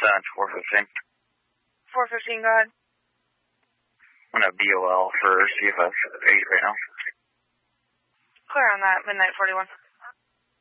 It's 415. 415, go ahead. I'm going to BOL for CFS 8 right now. Clear on that, midnight 41.